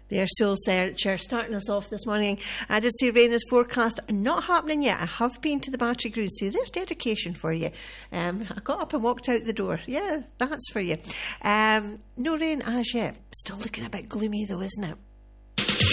Their Soul Searcher starting us off this morning. I did see rain is forecast, not happening yet. I have been to the Battery Cruise, so there's dedication for you. I got up and walked out the door. Yeah, that's for you. No rain as yet. Still looking a bit gloomy though, isn't it?